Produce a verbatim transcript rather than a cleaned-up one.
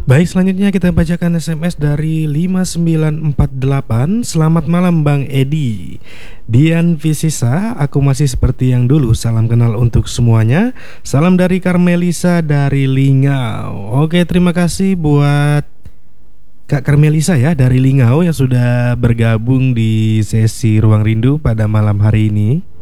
Baik, selanjutnya kita bacakan S M S dari lima sembilan empat delapan. Selamat malam Bang Edi, Dian Visisa, aku masih seperti yang dulu. Salam kenal untuk semuanya. Salam dari Karmelisa dari Lingau. Oke, terima kasih buat Kak Karmelisa ya dari Lingau yang sudah bergabung di sesi Ruang Rindu pada malam hari ini.